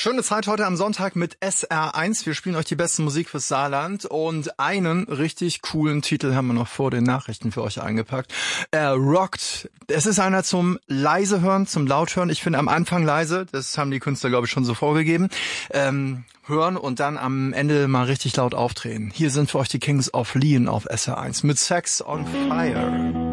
Schöne Zeit heute am Sonntag mit SR1. Wir spielen euch die beste Musik fürs Saarland und einen richtig coolen Titel haben wir noch vor den Nachrichten für euch eingepackt. Er rockt. Es ist einer zum leise hören, zum laut hören. Ich finde am Anfang leise, das haben die Künstler, glaube ich, schon so vorgegeben. Hören und dann am Ende mal richtig laut aufdrehen. Hier sind für euch die Kings of Leon auf SR1 mit Sex on Fire.